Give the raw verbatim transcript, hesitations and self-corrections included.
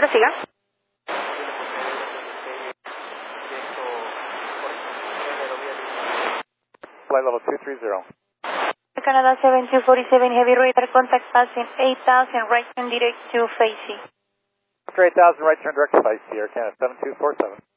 Prosiga. Flight level two three zero. Canada seven two four seven, heavy radar contact passing eight thousand, right turn direct to F A C. After eight thousand, right turn direct to F A C, Air Canada seven two four seven.